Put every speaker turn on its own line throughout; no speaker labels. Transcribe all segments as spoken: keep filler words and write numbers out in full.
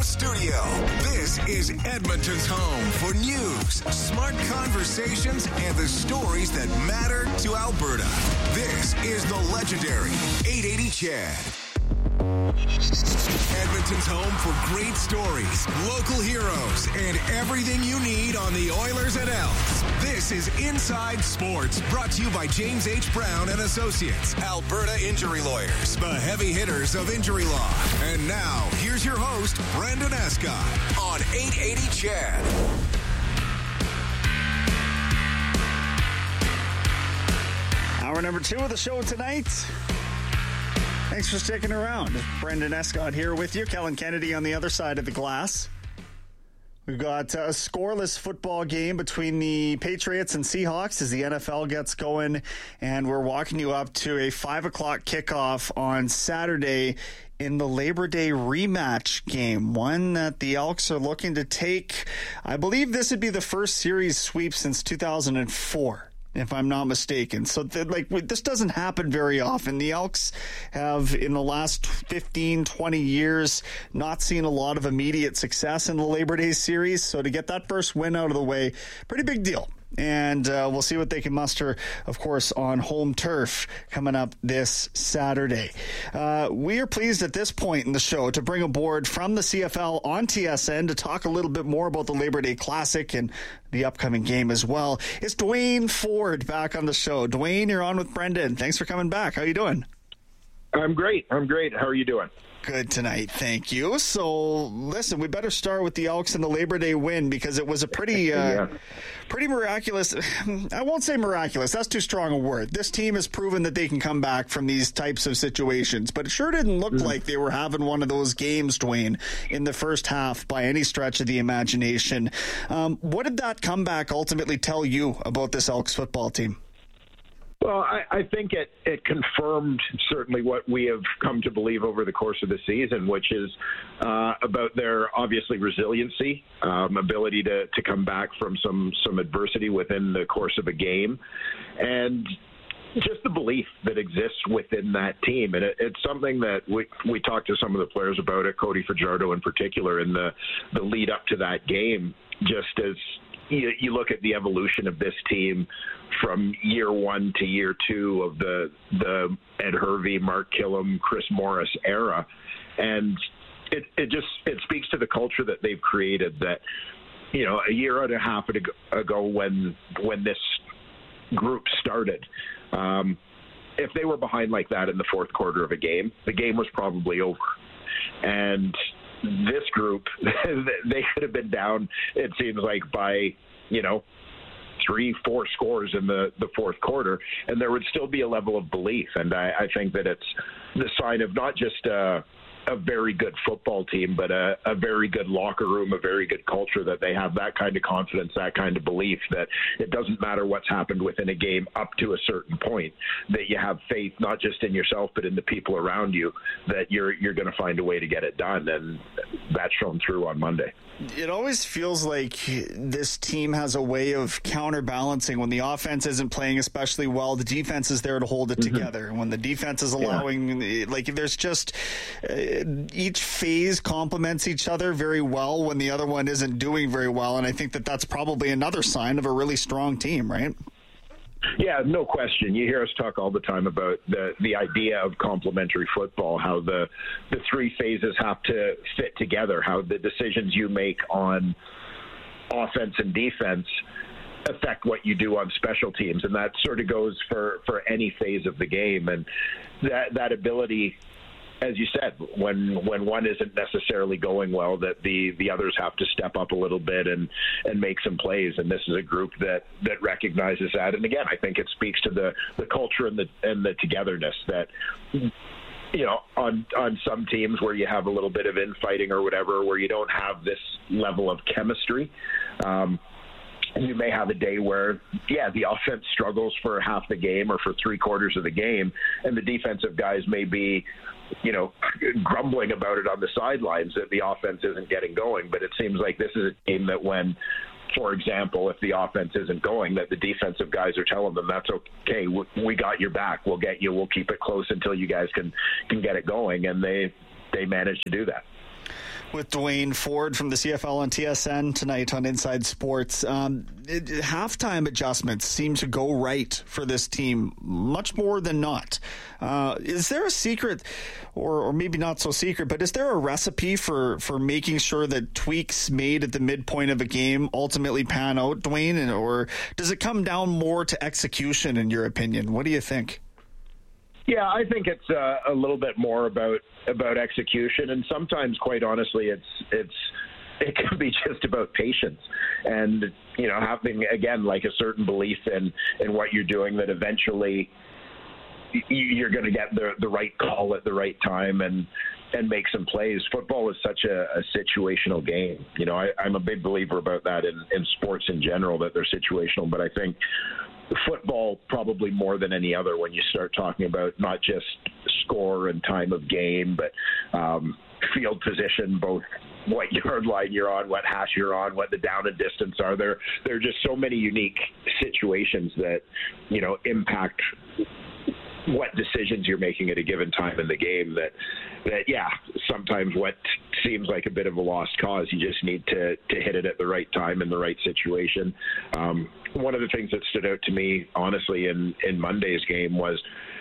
studio. This is Edmonton's home for news, smart conversations, and the stories that matter to Alberta. This is the legendary eight eighty C H E D. Edmonton's home for great stories, local heroes, and everything you need on the Oilers and Elks. This is Inside Sports, brought to you by James H. Brown and Associates, Alberta Injury Lawyers, the heavy hitters of injury law. And now, here's your host, Brendan Escott, on eight eighty C H E D.
Hour number two of the show tonight. Thanks for sticking around. Brendan Escott here with you. Kellen Kennedy on the other side of the glass. We've got a scoreless football game between the Patriots and Seahawks as the N F L gets going, and we're walking you up to a five o'clock kickoff on Saturday in the Labor Day rematch game, one that the Elks are looking to take. I believe this would be the first series sweep since two thousand four. If I'm not mistaken. So, th- like, this doesn't happen very often. The Elks have, in the last fifteen, twenty years, not seen a lot of immediate success in the Labor Day series. So, to get that first win out of the way, pretty big deal. And uh, we'll see what they can muster, of course, on home turf coming up this Saturday. Uh, we are pleased at this point in the show to bring aboard from the C F L on T S N to talk a little bit more about the Labor Day Classic and the upcoming game as well. It's Dwayne Ford back on the show. Dwayne, you're on with Brendan. Thanks for coming back. How you doing?
I'm great. I'm great. How are you doing?
Good tonight, thank you. So, listen, we better start with the Elks and the Labor Day win because it was a pretty, uh, yeah. pretty miraculous. I won't say miraculous. That's too strong a word. This team has proven that they can come back from these types of situations, but it sure didn't look mm-hmm. like they were having one of those games, Dwayne, in the first half by any stretch of the imagination. Um, what did that comeback ultimately tell you about this Elks football team?
Well, I, I think it, it confirmed certainly what we have come to believe over the course of the season, which is uh, about their obviously resiliency, um, ability to, to come back from some, some adversity within the course of a game, and just the belief that exists within that team. And it, it's something that we we talked to some of the players about it, Cody Fajardo in particular, in the, the lead up to that game, just as you, you look at the evolution of this team from year one to year two of the the Ed Hervey, Mark Killam, Chris Morris era, and it it just it speaks to the culture that they've created. That, you know, a year and a half ago when when this group started, um, if they were behind like that in the fourth quarter of a game, the game was probably over. And this group, they could have been down, it seems like, by, you know, three, four scores in the, the fourth quarter, and there would still be a level of belief. And I, I think that it's the sign of not just uh, a very good football team, but a, a very good locker room, a very good culture, that they have that kind of confidence, that kind of belief that it doesn't matter what's happened within a game up to a certain point, that you have faith not just in yourself but in the people around you, that you're you're going to find a way to get it done, and that shone through on Monday.
It always feels like this team has a way of counterbalancing when the offense isn't playing especially well. The defense is there to hold it mm-hmm. together. When the defense is allowing, yeah. like there's just uh, each phase complements each other very well when the other one isn't doing very well. And I think that that's probably another sign of a really strong team, right?
Yeah, no question. You hear us talk all the time about the the idea of complementary football, how the the three phases have to fit together, how the decisions you make on offense and defense affect what you do on special teams, and that sort of goes for, for any phase of the game. And that that ability, as you said, when when one isn't necessarily going well, that the, the others have to step up a little bit and, and make some plays. And this is a group that, that recognizes that. And again, I think it speaks to the, the culture and the and the togetherness that, you know, on on some teams where you have a little bit of infighting or whatever, where you don't have this level of chemistry, um, you may have a day where, yeah, the offense struggles for half the game or for three quarters of the game, and the defensive guys may be, you know, grumbling about it on the sidelines that the offense isn't getting going. But it seems like this is a team that when, for example, if the offense isn't going, that the defensive guys are telling them, that's okay, we got your back, we'll get you, we'll keep it close until you guys can, can get it going. And they, they managed to do that.
with Dwayne Ford from the C F L on T S N tonight on Inside Sports. Um, it, halftime adjustments seem to go right for this team, much more than not. Uh, is there a secret, or, or maybe not so secret, but is there a recipe for, for making sure that tweaks made at the midpoint of a game ultimately pan out, Dwayne? And, or does it come down more to execution, in your opinion? What do you think?
Yeah, I think it's uh, a little bit more about about execution, and sometimes, quite honestly, it's it's it can be just about patience, and you know, having again like a certain belief in in what you're doing, that eventually you're going to get the the right call at the right time and and make some plays. Football is such a, a situational game. You know, I, I'm a big believer about that in, in sports in general, that they're situational, but I think football probably more than any other, when you start talking about not just score and time of game, but um, field position, both what yard line you're on, what hash you're on, what the down and distance are. There, there are just so many unique situations that, you know, impact what decisions you're making at a given time in the game, that, that yeah, sometimes what seems like a bit of a lost cause, you just need to, to hit it at the right time in the right situation. Um, one of the things that stood out to me, honestly, in, in Monday's game was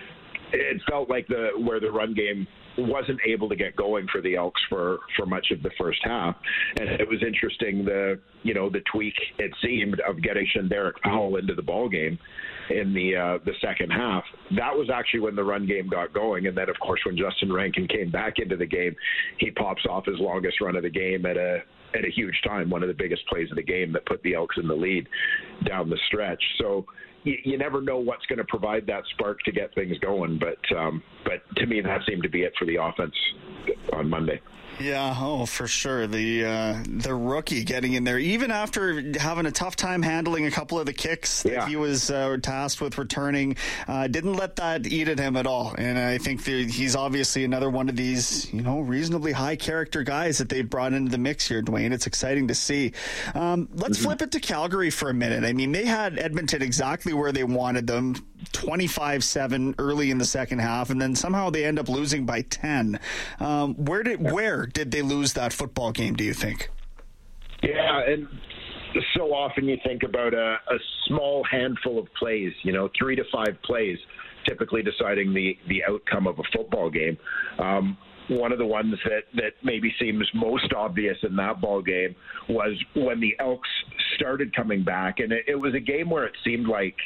it felt like the where the run game wasn't able to get going for the Elks for, for much of the first half. And it was interesting, the, you know, the tweak, it seemed, of getting Derek Powell into the ball game in the uh, the second half. That was actually when the run game got going. And then, of course, when Justin Rankin came back into the game, he pops off his longest run of the game at a at a huge time, one of the biggest plays of the game that put the Elks in the lead down the stretch. So you, you never know what's going to provide that spark to get things going. But um, but to me, that seemed to be it for the offense on Monday.
Yeah, oh, for sure. The uh, the rookie getting in there, even after having a tough time handling a couple of the kicks that
yeah.
he was uh, tasked with returning, uh, didn't let that eat at him at all. And I think the, he's obviously another one of these, you know, reasonably high character guys that they've brought into the mix here, Dwayne. It's exciting to see. Um, let's mm-hmm. flip it to Calgary for a minute. I mean, they had Edmonton exactly where they wanted them, twenty-five seven early in the second half, and then somehow they end up losing by ten. Um, where did where did they lose that football game, do you think?
Yeah, and so often you think about a, a small handful of plays, you know, three to five plays, typically deciding the, the outcome of a football game. Um, one of the ones that, that maybe seems most obvious in that ball game was when the Elks started coming back, and it, it was a game where it seemed like,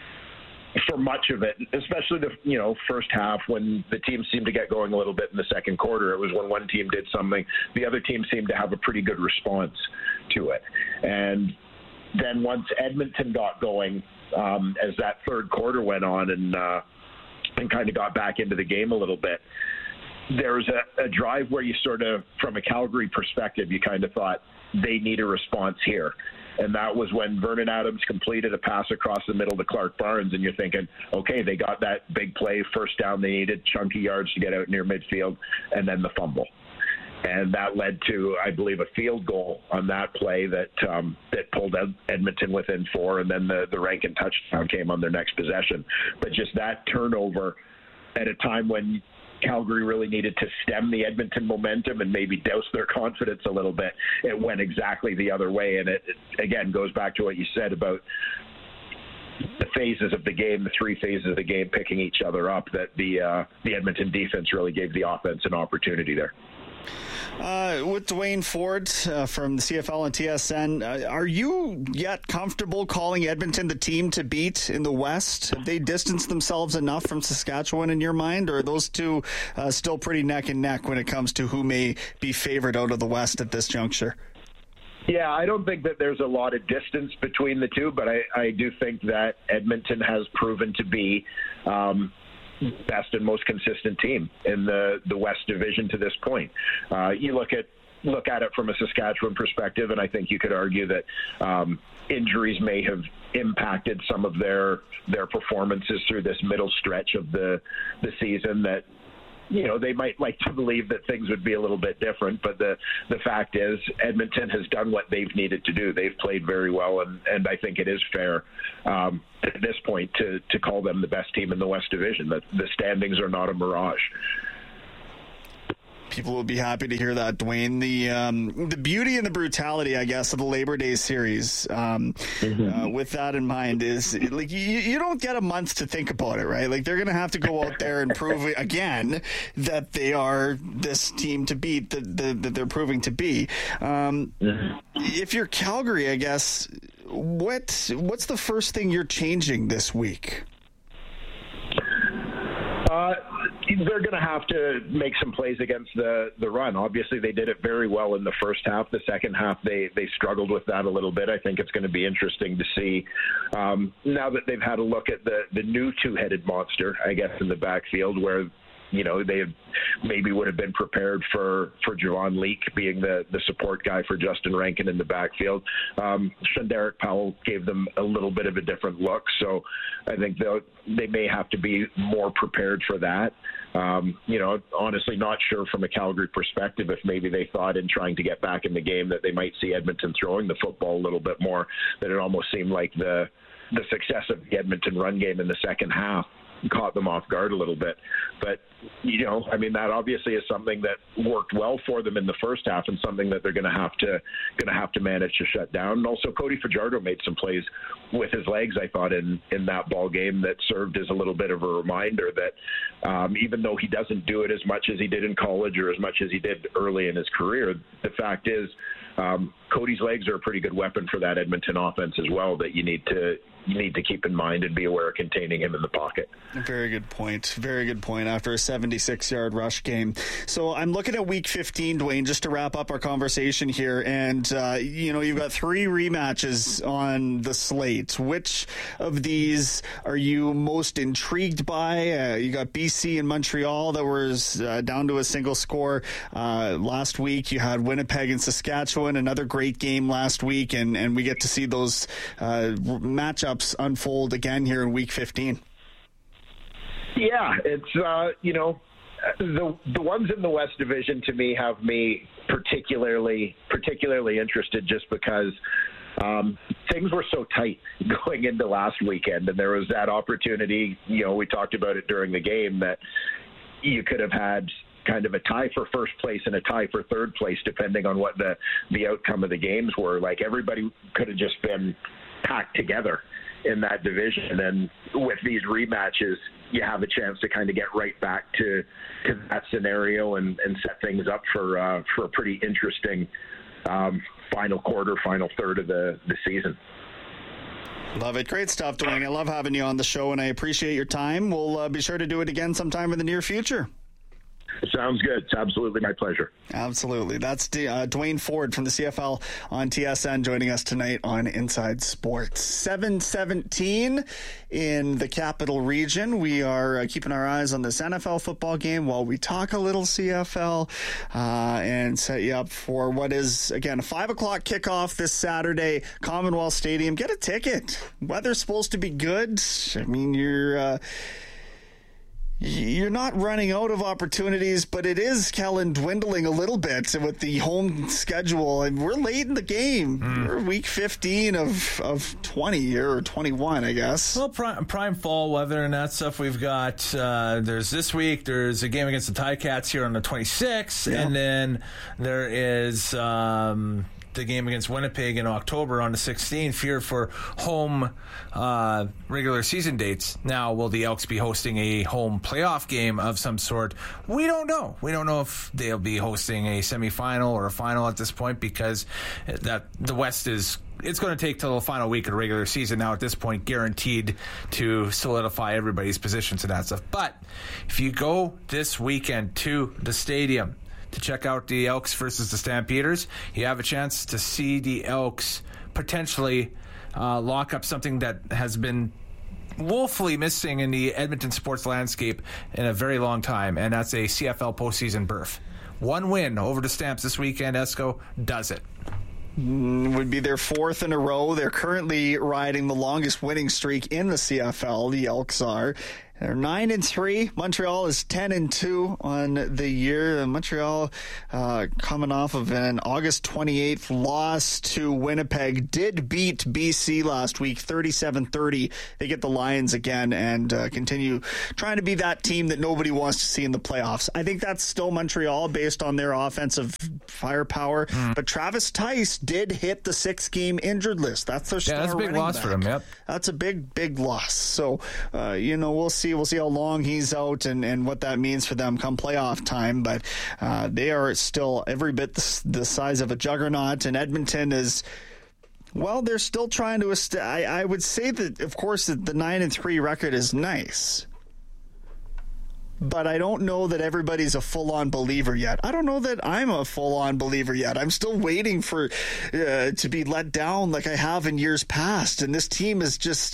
for much of it, especially the you know first half, when the team seemed to get going a little bit in the second quarter, it was when one team did something, the other team seemed to have a pretty good response to it. And then once Edmonton got going, um, as that third quarter went on, and uh, and kind of got back into the game a little bit, there was a, a drive where you sort of, from a Calgary perspective, you kind of thought they need a response here. And that was when Vernon Adams completed a pass across the middle to Clark Barnes, and you're thinking, okay, they got that big play, first down they needed, chunky yards to get out near midfield, and then the fumble. And that led to, I believe, a field goal on that play that um, that pulled Ed- Edmonton within four, and then the, the Rankin touchdown came on their next possession. But just that turnover at a time when Calgary really needed to stem the Edmonton momentum and maybe douse their confidence a little bit, it went exactly the other way. And it, it again, goes back to what you said about the phases of the game, the three phases of the game picking each other up, that the uh, the Edmonton defense really gave the offense an opportunity there.
Uh, with Dwayne Ford uh, from the C F L and T S N, uh, are you yet comfortable calling Edmonton the team to beat in the West? Have they distanced themselves enough from Saskatchewan in your mind, or are those two uh, still pretty neck and neck when it comes to who may be favored out of the West at this juncture?
Yeah, I don't think that there's a lot of distance between the two, but I, I do think that Edmonton has proven to be um, best and most consistent team in the, the West Division to this point. Uh, you look at look at it from a Saskatchewan perspective, and I think you could argue that um, injuries may have impacted some of their their performances through this middle stretch of the the season, that you know, they might like to believe that things would be a little bit different, but the, the fact is Edmonton has done what they've needed to do. They've played very well, and, and I think it is fair um, at this point to, to call them the best team in the West Division. The, the standings are not a mirage.
People will be happy to hear that, Dwayne. The um, the beauty and the brutality, I guess, of the Labor Day series, um, mm-hmm. uh, with that in mind, is like you, you don't get a month to think about it, right? Like they're going to have to go out there and prove again that they are this team to beat, that, that, that they're proving to be. Um, mm-hmm. If you're Calgary, I guess, what what's the first thing you're changing this week?
Uh, they're going to have to make some plays against the, the run. Obviously, they did it very well in the first half. The second half, they, they struggled with that a little bit. I think it's going to be interesting to see um, now that they've had a look at the, the new two-headed monster, I guess, in the backfield, where you know, they maybe would have been prepared for, for Javon Leake being the, the support guy for Justin Rankin in the backfield. Um, Shonderick Powell gave them a little bit of a different look, so I think they may have to be more prepared for that. Um, you know, honestly, not sure from a Calgary perspective if maybe they thought in trying to get back in the game that they might see Edmonton throwing the football a little bit more, that it almost seemed like the the success of the Edmonton run game in the second half caught them off guard a little bit. But, you know, I mean, that obviously is something that worked well for them in the first half and something that they're going to have to going to have to manage to shut down. And also Cody Fajardo made some plays with his legs, I thought, in, in that ball game that served as a little bit of a reminder that um, even though he doesn't do it as much as he did in college or as much as he did early in his career, the fact is um, Cody's legs are a pretty good weapon for that Edmonton offense as well that you need to you need to keep in mind and be aware of containing him in the pocket.
Very good point. Very good point after a seventy-six-yard rush game. So I'm looking at week fifteen, Dwayne, just to wrap up our conversation here. And, uh, you know, you've got three rematches on the slate. Which of these are you most intrigued by? Uh, you got B C and Montreal that was uh, down to a single score uh, last week. You had Winnipeg and Saskatchewan, another great game last week. And, and we get to see those uh, matchups unfold again here in week fifteen.
Yeah, it's, uh, you know, the the ones in the West Division to me have me particularly particularly interested just because um, things were so tight going into last weekend, and there was that opportunity, you know, we talked about it during the game, that you could have had kind of a tie for first place and a tie for third place depending on what the, the outcome of the games were. Like, everybody could have just been packed together in that division, and with these rematches you have a chance to kind of get right back to, to that scenario and, and set things up for uh, for a pretty interesting um, final quarter, final third of the, the season.
Love it. Great stuff, Dwayne. I love having you on the show, and I appreciate your time. We'll uh, be sure to do it again sometime in the near future.
Sounds good. It's absolutely my pleasure.
Absolutely. That's D- uh, Dwayne Ford from the C F L on T S N joining us tonight on Inside Sports. seven seventeen in the Capital Region. We are uh, keeping our eyes on this N F L football game while we talk a little C F L uh, and set you up for what is, again, a five o'clock kickoff this Saturday, Commonwealth Stadium. Get a ticket. Weather's supposed to be good. I mean, you're... Uh, You're not running out of opportunities, but it is, Kellen, dwindling a little bit with the home schedule. And we're late in the game. Mm. We're week fifteen of, of twenty or twenty-one, I guess.
Well, prime, prime fall weather and that stuff we've got. Uh, there's this week, there's a game against the Ticats here on the twenty-sixth. Yeah. And then there is... Um, the game against Winnipeg in October on the sixteenth here for home uh, regular season dates. Now, will the Elks be hosting a home playoff game of some sort? We don't know. We don't know if they'll be hosting a semifinal or a final at this point, because that the West is it's going to take till the final week of the regular season now at this point, guaranteed to solidify everybody's positions and that stuff. But if you go this weekend to the stadium to check out the Elks versus the Stampeders, you have a chance to see the Elks potentially uh, lock up something that has been woefully missing in the Edmonton sports landscape in a very long time, and that's a C F L postseason berth. One win over the Stamps this weekend, Esco, does it.
Would be their fourth in a row. They're currently riding the longest winning streak in the C F L, the Elks are. They're nine and three. Montreal is ten and two on the year. Montreal, uh, coming off of an August twenty-eighth loss to Winnipeg, did beat B C last week, thirty-seven thirty. They get the Lions again and uh, continue trying to be that team that nobody wants to see in the playoffs. I think that's still Montreal based on their offensive firepower. Mm. But Travis Tice did hit the six-game injured list. That's their star
Yeah, that's a big
running
loss
back.
for them. Yep,
that's a big, big loss. So, uh, you know, we'll see. We'll see how long he's out and, and what that means for them come playoff time. But uh, they are still every bit the, the size of a juggernaut. And Edmonton is, well, they're still trying to. Est- I, I would say that, of course, that the nine and three record is nice. But I don't know that everybody's a full-on believer yet. I don't know that I'm a full-on believer yet. I'm still waiting for uh, to be let down like I have in years past. And this team is just,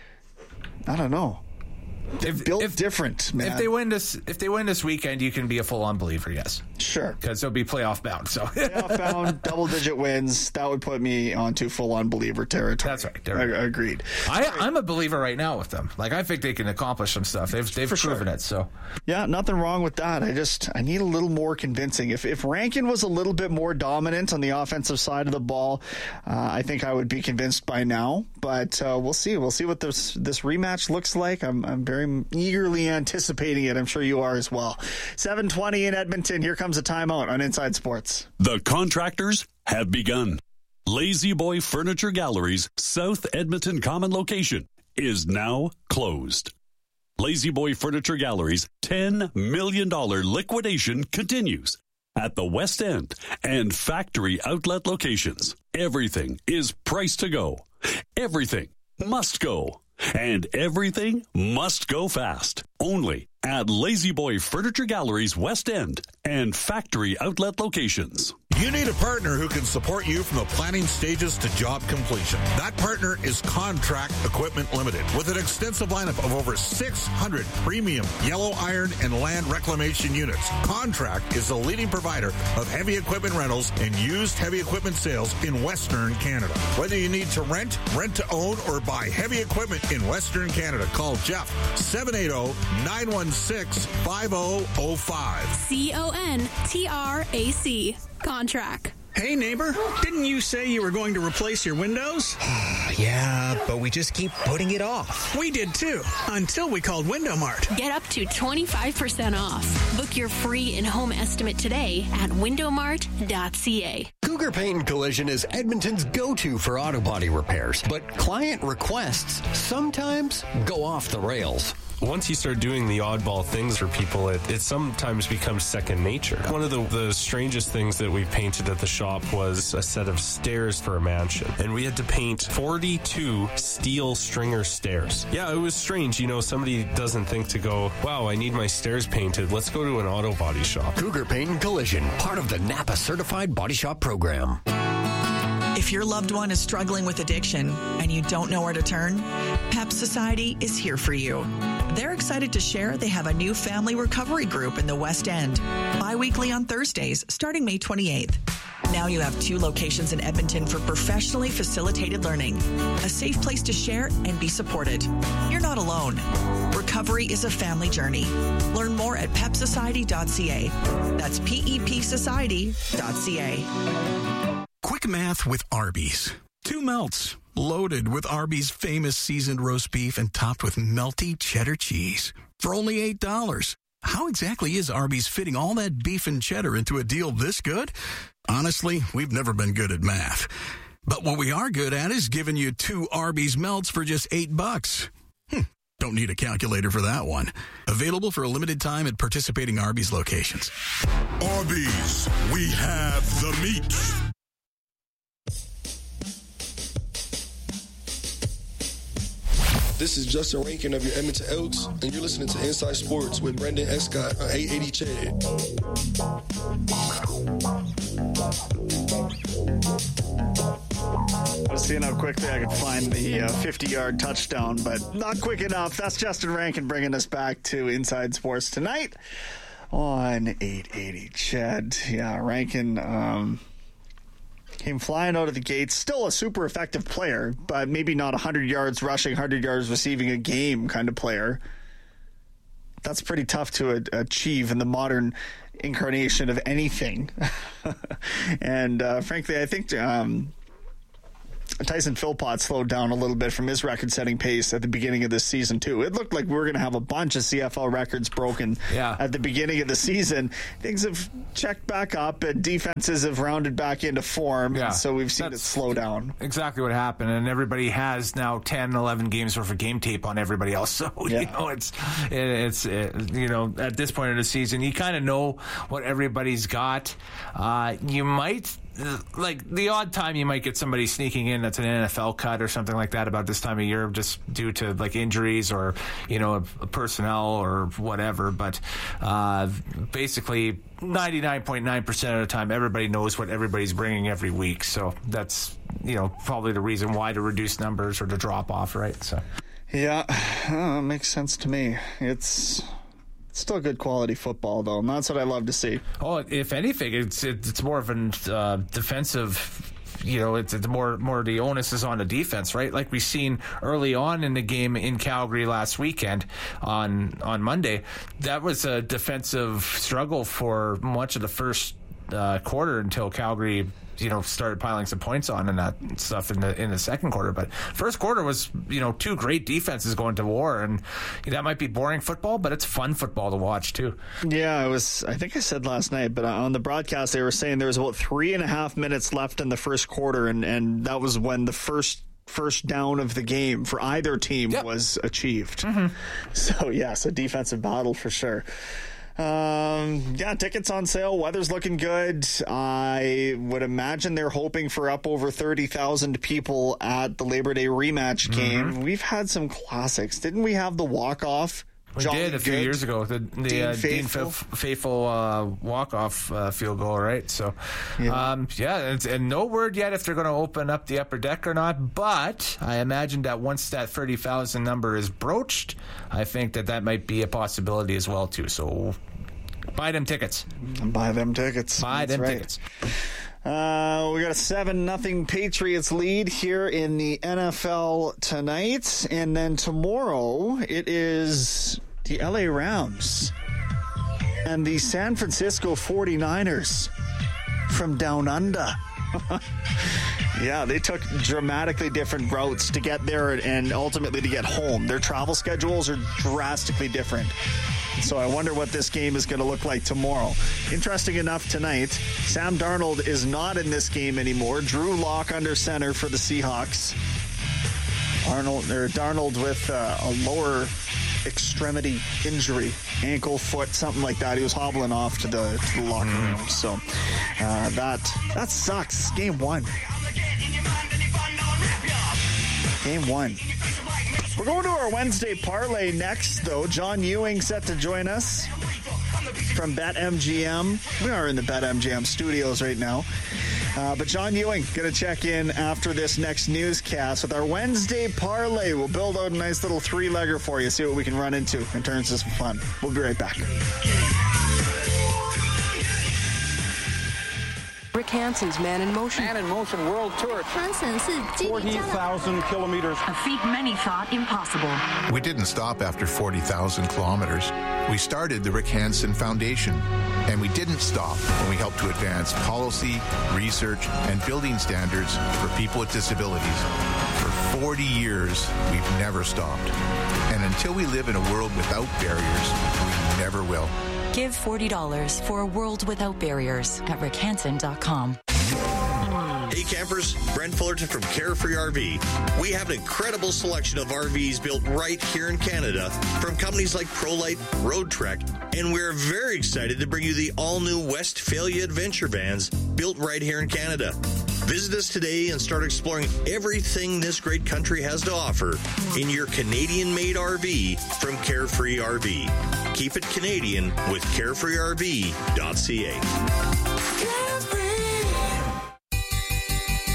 I don't know. If, built if, different, man.
If they win this, if they win this weekend, you can be a full-on believer. Yes,
sure,
because they'll be playoff bound. So
playoff bound, double-digit wins. That would put me onto full-on believer territory.
That's right. right.
I, agreed.
I, I'm a believer right now with them. Like I think they can accomplish some stuff. They've they've
For
proven
sure.
it. So
yeah, nothing wrong with that. I just I need a little more convincing. If if Rankin was a little bit more dominant on the offensive side of the ball, uh, I think I would be convinced by now. But uh, we'll see. We'll see what this this rematch looks like. I'm I'm very eagerly anticipating it. I'm sure you are as well. seven twenty in Edmonton. Here comes a timeout on Inside Sports.
The contractors have begun. Lazy Boy Furniture Gallery's South Edmonton Common location is now closed. Lazy Boy Furniture Gallery's ten million dollars liquidation continues at the West End and factory outlet locations. Everything is priced to go. Everything must go. And everything must go fast. Only at Lazy Boy Furniture Gallery's West End and factory outlet locations.
You need a partner who can support you from the planning stages to job completion. That partner is Contract Equipment Limited, with an extensive lineup of over six hundred premium yellow iron and land reclamation units. Contract is the leading provider of heavy equipment rentals and used heavy equipment sales in Western Canada. Whether you need to rent, rent to own, or buy heavy equipment in Western Canada, call Jeff seven eight zero, nine one six, five zero zero five.
C O N T R A C. Contract.
Hey neighbor, didn't you say you were going to replace your windows?
Yeah, but we just keep putting it off.
We did too, until we called Window Mart.
Get up to twenty-five percent off. Book your free in-home estimate today at window mart dot c a.
Cougar Paint and Collision is Edmonton's go-to for auto body repairs, but client requests sometimes go off the rails.
Once you start doing the oddball things for people, it, it sometimes becomes second nature. One of the, the strangest things that we painted at the shop was a set of stairs for a mansion. And we had to paint forty-two steel stringer stairs. Yeah, it was strange. You know, somebody doesn't think to go, wow, I need my stairs painted. Let's go to an auto body shop.
Cougar Paint and Collision, part of the Napa Certified Body Shop Program.
If your loved one is struggling with addiction and you don't know where to turn, PEP Society is here for you. They're excited to share they have a new family recovery group in the West End, bi-weekly on Thursdays, starting May twenty-eighth. Now you have two locations in Edmonton for professionally facilitated learning, a safe place to share and be supported. You're not alone. Recovery is a family journey. Learn more at pep society dot c a. That's P E P society dot c a.
Quick math with Arby's. Two melts, loaded with Arby's famous seasoned roast beef and topped with melty cheddar cheese. For only eight dollars. How exactly is Arby's fitting all that beef and cheddar into a deal this good? Honestly, we've never been good at math. But what we are good at is giving you two Arby's melts for just eight bucks. Hm, don't need a calculator for that one. Available for a limited time at participating Arby's locations.
Arby's, we have the meat.
This is Justin Rankin of your Edmonton Elks, and you're listening to Inside Sports with Brendan Escott on eight eighty Chad.
I was seeing how quickly I could find the uh, fifty-yard touchdown, but not quick enough. That's Justin Rankin bringing us back to Inside Sports tonight on eight eighty Chad. Yeah, Rankin um, came flying out of the gates. Still a super effective player, but maybe not one hundred yards rushing, one hundred yards receiving a game kind of player. that's pretty tough to a- achieve in the modern incarnation of anything. and uh, frankly, I think um, Tyson Philpott slowed down a little bit from his record-setting pace at the beginning of this season, too. It looked like we were going to have a bunch of C F L records broken
yeah.
at the beginning of the season. Things have checked back up, and defenses have rounded back into form,
yeah.
so we've seen
That's
it slow down.
Exactly what happened, and everybody has now ten, eleven games worth of game tape on everybody else, so, yeah. you know, it's, it, it's it, you know, at this point in the season, you kind of know what everybody's got. Uh, you might... Like, the odd time you might get somebody sneaking in that's an N F L cut or something like that about this time of year, just due to, like, injuries or, you know, personnel or whatever. But uh, basically, ninety-nine point nine percent of the time, everybody knows what everybody's bringing every week. So that's, you know, probably the reason why to reduce numbers or to drop off, right? So
Yeah, uh, makes sense to me. It's... Still good quality football, though, and that's what I love to see.
Oh, if anything, it's it's more of a uh, defensive, you know, it's, it's more more the onus is on the defense, right? Like we've seen early on in the game in Calgary last weekend on on Monday. That was a defensive struggle for much of the first uh, quarter until Calgary, you know, started piling some points on and that stuff in the in the second quarter. But first quarter was, you know, two great defenses going to war, and that might be boring football, but it's fun football to watch too.
Yeah, it was. I think I said last night, but on the broadcast they were saying there was about three and a half minutes left in the first quarter, and and that was when the first first down of the game for either team yep. was achieved. Mm-hmm. So yes, a defensive battle for sure. Um, yeah, tickets on sale. Weather's looking good. I would imagine they're hoping for up over thirty thousand people at the Labor Day rematch game. Mm-hmm. We've had some classics. Didn't we have the walk-off?
We Jolly did a few good. years ago. The, the Dean uh, Faithful, Dean F- Faithful uh, walk-off uh, field goal, right? So, yeah, um, yeah and, and no word yet if they're going to open up the upper deck or not. But I imagine that once that thirty thousand number is broached, I think that that might be a possibility as well, too. So buy them tickets.
Buy them tickets.
Buy
That's
them
right.
tickets.
Uh, we got a seven nothing Patriots lead here in the N F L tonight. And then tomorrow it is the L A Rams and the San Francisco forty-niners from down under. Yeah, they took dramatically different routes to get there and ultimately to get home. Their travel schedules are drastically different. So I wonder what this game is going to look like tomorrow. Interesting enough, tonight, Sam Darnold is not in this game anymore. Drew Lock under center for the Seahawks. Arnold or Darnold with uh, a lower extremity injury, ankle, foot, something like that. He was hobbling off to the, to the locker room. So uh, that that sucks. Game one. Game one. We're going to our Wednesday parlay next, though. John Ewing set to join us from BetMGM. We are in the BetMGM studios right now. Uh, but John Ewing going to check in after this next newscast with our Wednesday parlay. We'll build out a nice little three-legger for you, see what we can run into in terms of some fun. We'll be right back.
Rick Hansen's Man in Motion.
Man in Motion World Tour. forty thousand kilometers.
A feat many thought impossible.
We didn't stop after forty thousand kilometers. We started the Rick Hansen Foundation. And we didn't stop when we helped to advance policy, research, and building standards for people with disabilities. For forty years, we've never stopped. And until we live in a world without barriers, we never will.
Give forty dollars for a world without barriers at rick hansen dot com.
Hey campers, Brent Fullerton from Carefree R V. We have an incredible selection of R Vs built right here in Canada from companies like ProLite, Road Trek, and we're very excited to bring you the all-new Westphalia Adventure Vans built right here in Canada. Visit us today and start exploring everything this great country has to offer in your Canadian-made R V from Carefree R V. Keep it Canadian with carefree r v dot c a.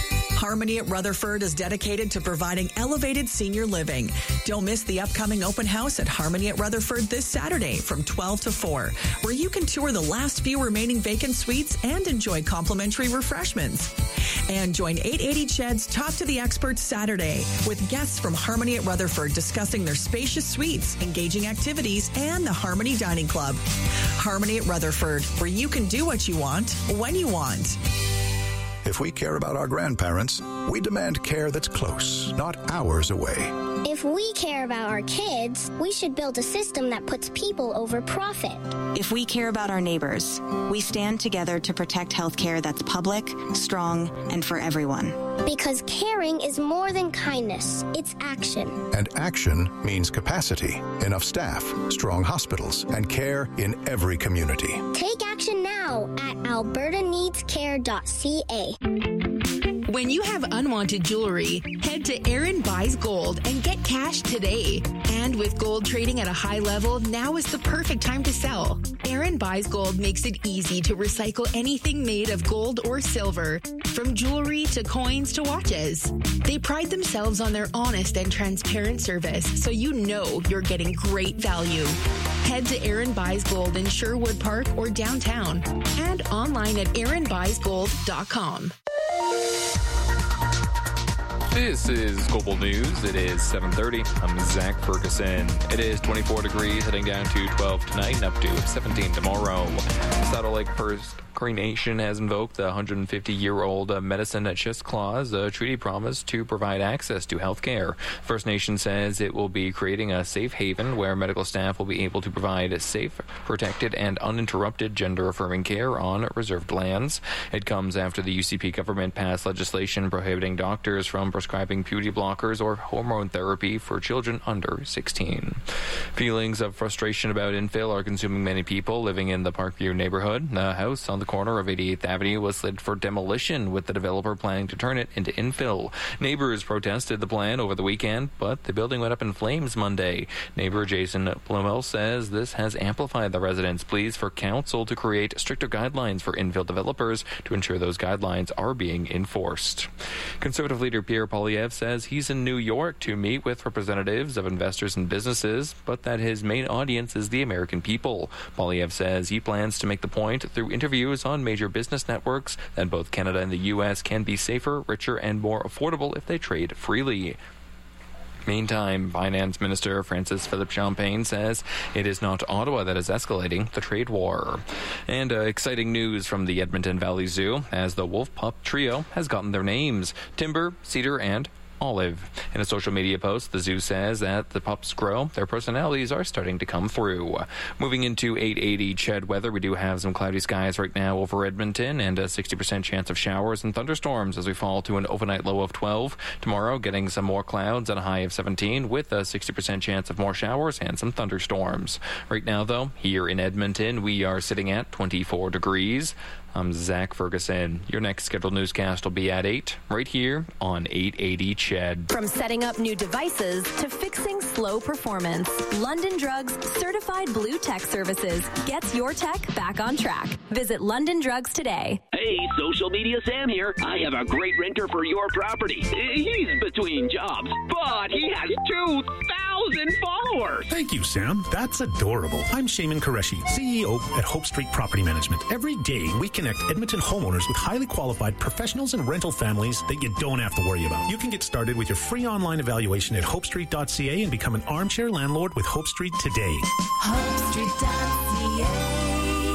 Harmony at Rutherford is dedicated to providing elevated senior living. Don't miss the upcoming open house at Harmony at Rutherford this Saturday from twelve to four, where you can tour the last few remaining vacant suites and enjoy complimentary refreshments. And join eight eighty C H E D's Talk to the Experts Saturday with guests from Harmony at Rutherford discussing their spacious suites, engaging activities, and the Harmony Dining Club. Harmony at Rutherford, where you can do what you want, when you want.
If we care about our grandparents, we demand care that's close, not hours away.
If we care about our kids, we should build a system that puts people over profit.
If we care about our neighbors, we stand together to protect healthcare that's public, strong, and for everyone.
Because caring is more than kindness, it's action.
And action means capacity, enough staff, strong hospitals, and care in every community.
Take action now at alberta needs care dot c a.
When you have unwanted jewelry, head to Aaron Buys Gold and get cash today. And with gold trading at a high level, now is the perfect time to sell. Aaron Buys Gold makes it easy to recycle anything made of gold or silver, from jewelry to coins to watches. They pride themselves on their honest and transparent service, so you know you're getting great value. Head to Aaron Buys Gold in Sherwood Park or downtown, and online at aaron buys gold dot com.
This is Global News. It is seven thirty. I'm Zach Ferguson. It is twenty-four degrees, heading down to twelve tonight and up to seventeen tomorrow. Saddle Lake First Cree Nation has invoked the one hundred fifty-year-old Medicine at Chest Clause, a treaty promise to provide access to health care. First Nation says it will be creating a safe haven where medical staff will be able to provide safe, protected, and uninterrupted gender-affirming care on reserved lands. It comes after the U C P government passed legislation prohibiting doctors from prescribing puberty blockers or hormone therapy for children under sixteen. Feelings of frustration about infill are consuming many people living in the Parkview neighborhood. The house on the corner of eighty-eighth Avenue was slated for demolition, with the developer planning to turn it into infill. Neighbors protested the plan over the weekend, but the building went up in flames Monday. Neighbor Jason Plumel says this has amplified the residents' pleas for council to create stricter guidelines for infill developers to ensure those guidelines are being enforced. Conservative leader Pierre Poilievre says he's in New York to meet with representatives of investors and businesses, but that his main audience is the American people. Poilievre says he plans to make the point through interviews on major business networks that both Canada and the U S can be safer, richer, and more affordable if they trade freely. Meantime, Finance Minister Francis Philippe Champagne says it is not Ottawa that is escalating the trade war. And uh, exciting news from the Edmonton Valley Zoo, as the Wolf Pup Trio has gotten their names: Timber, Cedar, and Olive. In a social media post, the zoo says that the pups grow, their personalities are starting to come through. Moving into eight eighty C H E D weather, we do have some cloudy skies right now over Edmonton and a sixty percent chance of showers and thunderstorms as we fall to an overnight low of twelve. Tomorrow, getting some more clouds and a high of seventeen with a sixty percent chance of more showers and some thunderstorms. Right now, though, here in Edmonton, we are sitting at twenty-four degrees. I'm Zach Ferguson. Your next scheduled newscast will be at eight, right here on eight eighty C H E D.
From setting up new devices to fixing slow performance, London Drugs Certified Blue Tech Services gets your tech back on track. Visit London Drugs today.
Hey, Social Media Sam here. I have a great renter for your property. He's between jobs, but he has two thousand followers.
Thank you, Sam. That's adorable. I'm Shaman Qureshi, C E O at Hope Street Property Management. Every day, we connect Edmonton homeowners with highly qualified professionals and rental families that you don't have to worry about. You can get started with your free online evaluation at hope street dot c a and become an armchair landlord with Hope Street today.
hope street dot c a.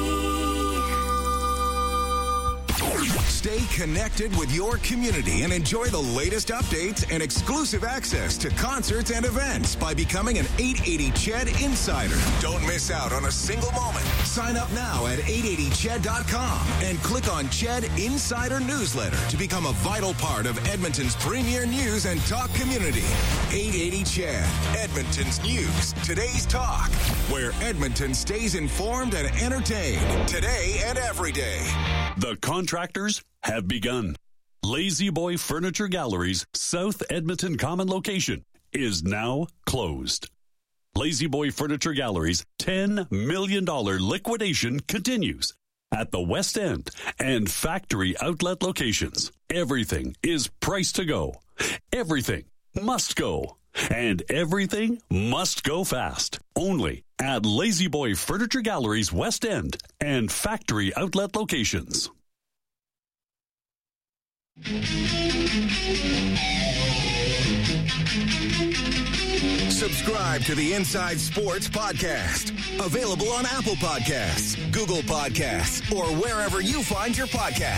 Stay connected with your community and enjoy the latest updates and exclusive access to concerts and events by becoming an eight eighty C H E D Insider. Don't miss out on a single moment. Sign up now at eight eighty C H E D dot com and click on C H E D Insider Newsletter to become a vital part of Edmonton's premier news and talk community. eight eighty C H E D, Edmonton's news, today's talk, where Edmonton stays informed and entertained today and every day.
The contractors have begun. Lazy Boy Furniture Gallery's South Edmonton Common location is now closed. Lazy Boy Furniture Gallery's ten million dollars liquidation continues. at the West End and factory outlet locations. Everything is priced to go. Everything must go. And everything must go fast. Only at Lazy Boy Furniture Galleries West End and factory outlet locations.
Subscribe to the Inside Sports Podcast. Available on Apple Podcasts, Google Podcasts, or wherever you find your podcasts.